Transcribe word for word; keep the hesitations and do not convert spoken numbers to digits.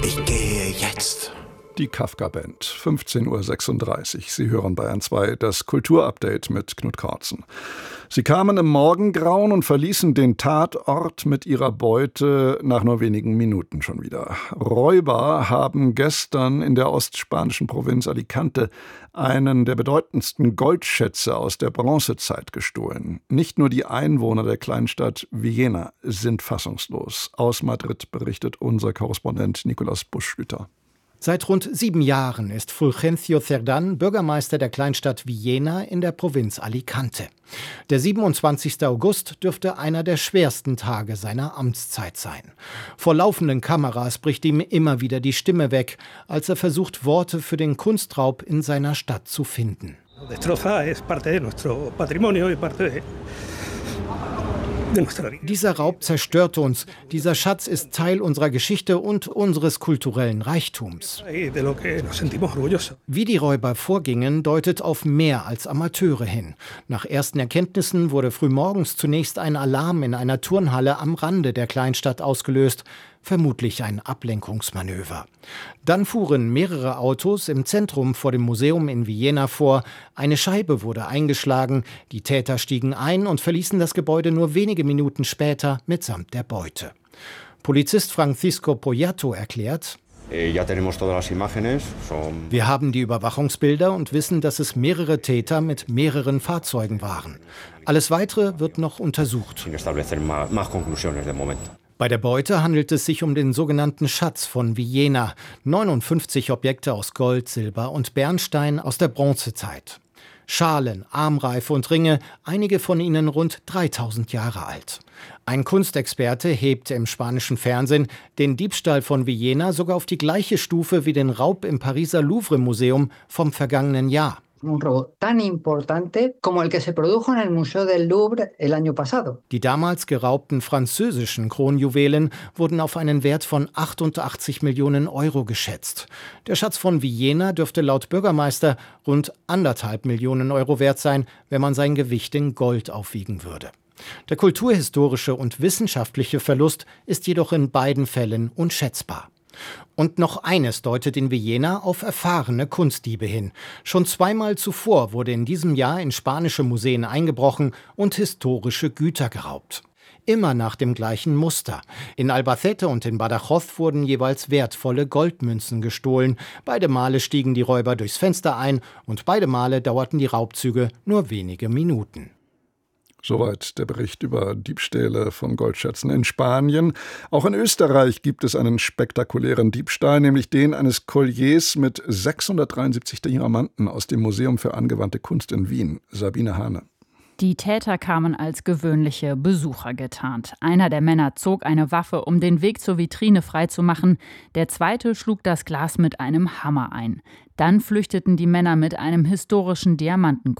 Ich gehe jetzt. Die Kafka-Band, fünfzehn Uhr sechsunddreißig. Sie hören Bayern zwei, das Kulturupdate mit Knut Kortzen. Sie kamen im Morgengrauen und verließen den Tatort mit ihrer Beute nach nur wenigen Minuten schon wieder. Räuber haben gestern in der ostspanischen Provinz Alicante einen der bedeutendsten Goldschätze aus der Bronzezeit gestohlen. Nicht nur die Einwohner der Kleinstadt Villena sind fassungslos. Aus Madrid berichtet unser Korrespondent Nikolaus Buschschlüter. Seit rund sieben Jahren ist Fulgencio Cerdán Bürgermeister der Kleinstadt Villena in der Provinz Alicante. Der siebenundzwanzigster August dürfte einer der schwersten Tage seiner Amtszeit sein. Vor laufenden Kameras bricht ihm immer wieder die Stimme weg, als er versucht, Worte für den Kunstraub in seiner Stadt zu finden. Dieser Raub zerstört uns. Dieser Schatz ist Teil unserer Geschichte und unseres kulturellen Reichtums. Wie die Räuber vorgingen, deutet auf mehr als Amateure hin. Nach ersten Erkenntnissen wurde frühmorgens zunächst ein Alarm in einer Turnhalle am Rande der Kleinstadt ausgelöst. Vermutlich ein Ablenkungsmanöver. Dann fuhren mehrere Autos im Zentrum vor dem Museum in Villena vor. Eine Scheibe wurde eingeschlagen. Die Täter stiegen ein und verließen das Gebäude nur wenige Minuten später mitsamt der Beute. Polizist Francisco Poyato erklärt: Wir haben die Überwachungsbilder und wissen, dass es mehrere Täter mit mehreren Fahrzeugen waren. Alles Weitere wird noch untersucht. Bei der Beute handelt es sich um den sogenannten Schatz von Villena. neunundfünfzig Objekte aus Gold, Silber und Bernstein aus der Bronzezeit. Schalen, Armreife und Ringe, einige von ihnen rund dreitausend Jahre alt. Ein Kunstexperte hebt im spanischen Fernsehen den Diebstahl von Villena sogar auf die gleiche Stufe wie den Raub im Pariser Louvre-Museum vom vergangenen Jahr. Die damals geraubten französischen Kronjuwelen wurden auf einen Wert von achtundachtzig Millionen Euro geschätzt. Der Schatz von Villena dürfte laut Bürgermeister rund anderthalb Millionen Euro wert sein, wenn man sein Gewicht in Gold aufwiegen würde. Der kulturhistorische und wissenschaftliche Verlust ist jedoch in beiden Fällen unschätzbar. Und noch eines deutet in Villena auf erfahrene Kunstdiebe hin. Schon zweimal zuvor wurde in diesem Jahr in spanische Museen eingebrochen und historische Güter geraubt. Immer nach dem gleichen Muster. In Albacete und in Badajoz wurden jeweils wertvolle Goldmünzen gestohlen. Beide Male stiegen die Räuber durchs Fenster ein und beide Male dauerten die Raubzüge nur wenige Minuten. Soweit der Bericht über Diebstähle von Goldschätzen in Spanien. Auch in Österreich gibt es einen spektakulären Diebstahl, nämlich den eines Colliers mit sechshundertdreiundsiebzig Diamanten aus dem Museum für angewandte Kunst in Wien. Sabine Hahne. Die Täter kamen als gewöhnliche Besucher getarnt. Einer der Männer zog eine Waffe, um den Weg zur Vitrine freizumachen. Der zweite schlug das Glas mit einem Hammer ein. Dann flüchteten die Männer mit einem historischen Diamanten